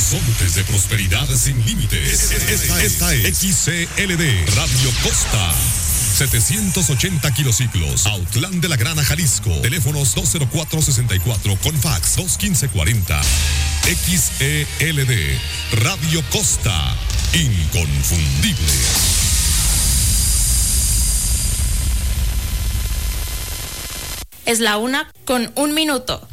Horizontes de prosperidad sin límites. Esta es XCLD Radio Costa. 780 kilociclos, Autlán de la Grana, Jalisco. Teléfonos 204-64 con fax 215-40. XELD Radio Costa, inconfundible. Es la 1:01.